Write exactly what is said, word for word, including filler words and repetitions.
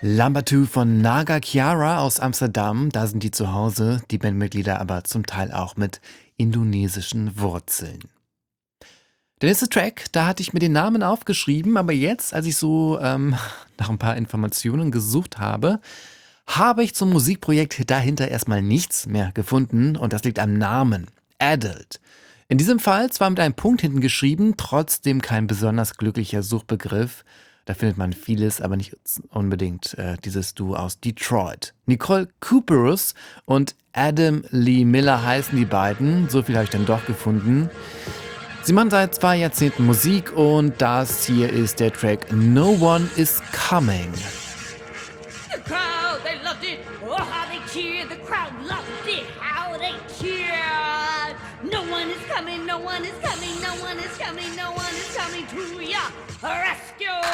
Lambatu von Naga Kiara aus Amsterdam, da sind die zu Hause, die Bandmitglieder aber zum Teil auch mit indonesischen Wurzeln. Der nächste Track, da hatte ich mir den Namen aufgeschrieben, aber jetzt, als ich so ähm, nach ein paar Informationen gesucht habe, habe ich zum Musikprojekt dahinter erstmal nichts mehr gefunden und das liegt am Namen. Adult. In diesem Fall zwar mit einem Punkt hinten geschrieben, trotzdem kein besonders glücklicher Suchbegriff. Da findet man vieles, aber nicht unbedingt äh, dieses Duo aus Detroit. Nicole Cooperus und Adam Lee Miller heißen die beiden. So viel habe ich dann doch gefunden. Sie machen seit zwei Jahrzehnten Musik und das hier ist der Track No One Is Coming. The crowd, they loved it. Oh, how they cheered. The crowd loved it. How they cheered. No one is coming, no one is coming, no one is coming, no one is coming to ya. Rescue.